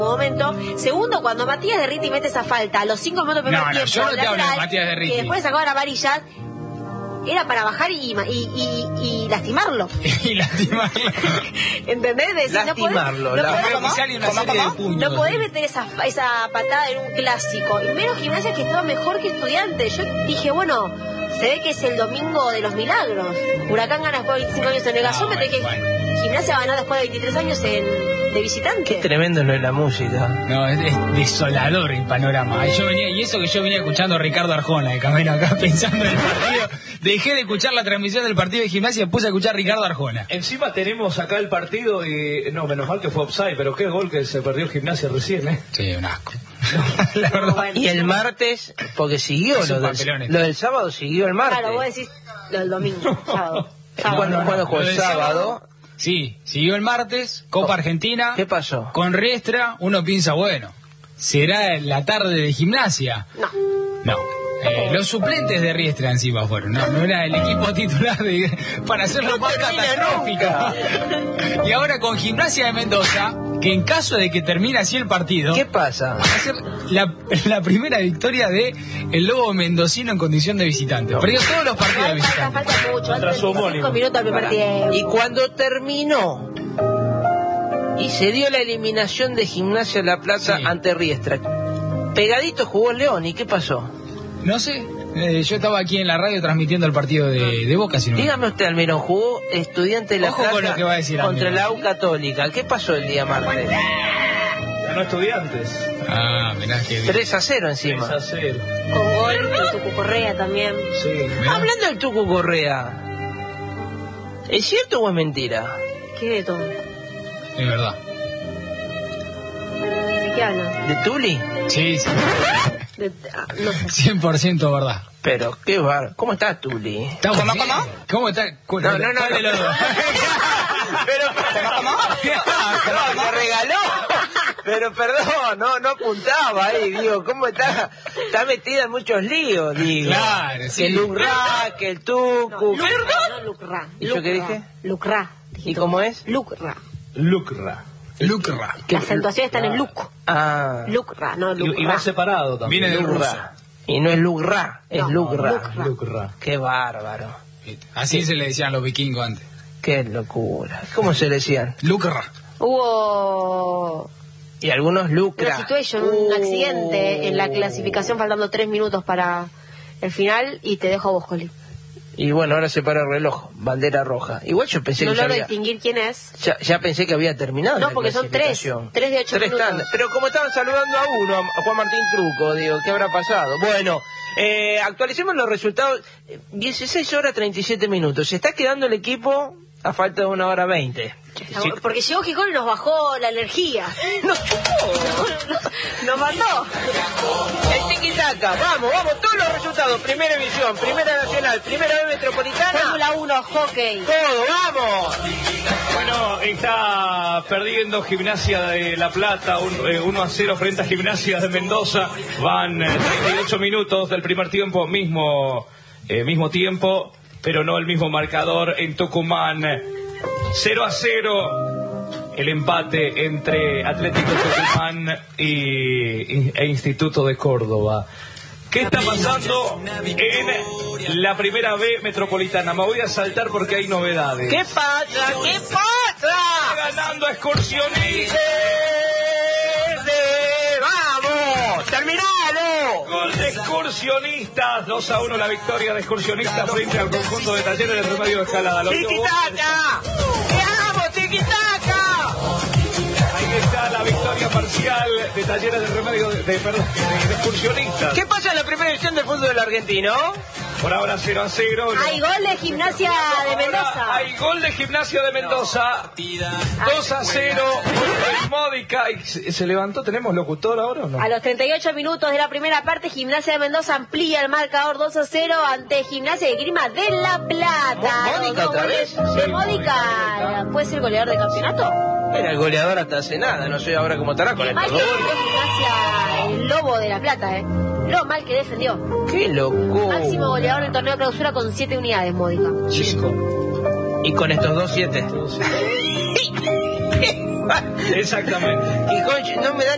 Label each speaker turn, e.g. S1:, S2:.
S1: momento. Segundo, cuando Matías Derriti mete esa falta a los 5 minutos del primer tiempo,
S2: yo no te hablo de Matías Derriti,
S1: que después sacó la amarilla, era para bajar y lastimarlo.
S2: Y lastimarlo.
S1: ¿Entendés?
S3: Lastimarlo.
S1: No podés meter esa patada en un clásico. Y menos Gimnasia, que estaba mejor que Estudiante. Yo dije, bueno, se ve que es el domingo de los milagros. Huracán gana después de 25 años en el gasómetro, que Gimnasia ganó después de 23 años de visitante.
S3: Qué tremendo lo de la música.
S2: No, es desolador el panorama. Y eso que yo venía escuchando a Ricardo Arjona de camino acá pensando en el partido. Dejé de escuchar la transmisión del partido de Gimnasia y puse a escuchar a Ricardo Arjona.
S4: Encima tenemos acá el partido y... No, menos mal que fue offside, pero qué gol que se perdió Gimnasia recién, ¿eh?
S2: Sí, un asco. La verdad.
S1: Bueno,
S3: y el martes, porque siguió lo del sábado, siguió el martes.
S1: Claro, vos decís lo del domingo, sábado.
S3: ¿Cuándo fue el sábado?
S2: Sí, siguió el martes, Copa Argentina.
S3: ¿Qué pasó?
S2: Con Riestra, uno piensa, bueno, ¿será la tarde de Gimnasia? No. Los suplentes de Riestra encima fueron, no era el equipo titular para hacerlo más catastrófico. Y ahora con Gimnasia de Mendoza, que en caso de que termine así el partido,
S3: ¿qué pasa?
S2: Va a ser la primera victoria de el Lobo mendocino en condición de visitante. Perdió todos los partidos de visitante.
S1: Falta mucho, antes de 5 minutos al primer tiempo.
S3: Y cuando terminó y se dio la eliminación de Gimnasia La Plata ante Riestra, pegadito jugó León, ¿y qué pasó?
S2: No sé, yo estaba aquí en la radio transmitiendo el partido de Boca. Si no.
S3: Dígame usted, Almirón, jugó Estudiante de La Plata
S2: con lo que va a decir
S3: contra
S2: Almirón.
S3: la U Católica. ¿Qué pasó el día martes?
S4: Ganó Estudiantes.
S2: Mirá que
S3: 3-0 encima.
S4: 3-0.
S1: Con gol de Tucu Correa también.
S4: Sí.
S3: Hablando del Tucu Correa, ¿es cierto o es mentira?
S1: ¿Qué de todo?
S2: Es verdad.
S1: ¿De qué hablan?
S3: ¿De Tuli?
S2: Sí.
S1: No sé.
S2: 100% verdad.
S3: Pero qué bar. ¿Cómo está Tuli?
S2: ¿Cómo? ¿Cómo está?
S3: No.
S2: ¿Cuál de los dos?
S3: Pero ¿cómo? No, me regaló. Pero perdón, no apuntaba ahí, digo, ¿cómo está? Está metida en muchos líos, digo.
S2: Claro, sí.
S3: Que el Lucra, que el Tucu.
S1: No, Lucra.
S3: ¿Y yo qué dije?
S1: Lucra.
S3: ¿Y cómo es?
S1: Lucra.
S4: Lucra.
S1: La acentuación está en el Luc.
S3: Ah.
S1: Lucra, no Lucra.
S4: Y va separado también.
S2: Viene del ruso.
S3: Y no es Lucra, es Lucra.
S4: Lucra.
S3: Qué bárbaro.
S2: Así se le decían a los vikingos antes.
S3: Qué locura. ¿Cómo se le decían?
S2: Lucra.
S1: Hubo
S3: Y algunos Lucra.
S1: una situation, un accidente en la clasificación, faltando 3 minutos para el final, y te dejo a vos, Coli.
S3: Y bueno, ahora se para el reloj, bandera roja. Igual yo pensé
S1: No
S3: que ya
S1: logro
S3: había...
S1: distinguir quién es.
S3: Ya pensé que había terminado.
S1: No,
S3: la
S1: porque son 3
S3: clasificación.
S1: de 8 minutos.
S3: Tandas. Pero como estaban saludando a uno, a Juan Martín Truco, digo, ¿qué habrá pasado? Bueno, actualicemos los resultados. 16 horas 37 minutos. Se está quedando el equipo a falta de 1 hora 20.
S1: Porque llegó Gijón y nos bajó la energía.
S3: ¡Nos chupó!
S1: Nos mató.
S3: El tiquitaca, vamos, todos los resultados. Primera División, Primera Nacional, Primera B Metropolitana.
S1: Fórmula 1, hockey.
S3: Todo, vamos.
S4: Bueno, está perdiendo Gimnasia de La Plata 1-0 frente a Gimnasia de Mendoza. Van 38 minutos del primer tiempo, mismo tiempo, pero no el mismo marcador en Tucumán. 0-0 el empate entre Atlético Tucumán e Instituto de Córdoba. ¿Qué está pasando en la Primera B Metropolitana? Me voy a saltar porque hay novedades.
S3: ¿Qué pasa? ¿Qué pasa?
S4: Ganando Excursionistas.
S3: ¡Vamos! ¡Terminalo!
S4: Gol de Excursionistas. 2-1 la victoria de Excursionistas frente al conjunto de Talleres de Remedio de Escalada.
S3: ¡Tiquitaca! ¡Vamos, tiquitaca!
S4: Ahí está la victoria parcial de Talleres de Remedio de Excursionistas.
S3: ¿Qué pasa en la primera división del fútbol argentino?
S4: Por ahora 0-0.
S1: Hay gol de Gimnasia de Mendoza.
S4: Hay gol de Gimnasia de Mendoza. 2-0. Módica. ¿Se levantó? ¿Tenemos locutor ahora o no?
S1: A los 38 minutos de la primera parte, Gimnasia de Mendoza amplía el marcador 2-0 ante Gimnasia de Grima de La Plata.
S3: ¿Módica otra vez?
S1: De Módica. ¿Puede ser goleador de campeonato?
S3: Era el goleador hasta hace nada, no sé ahora cómo estará con el
S1: Mal que defendió Gimnasia, el Lobo de La Plata, Lo mal que defendió.
S3: ¡Qué locura!
S1: Máximo goleador del torneo de clausura con 7 unidades, Módica.
S4: 5.
S3: Y con estos 2, 7.
S4: Exactamente.
S3: Gijón no me da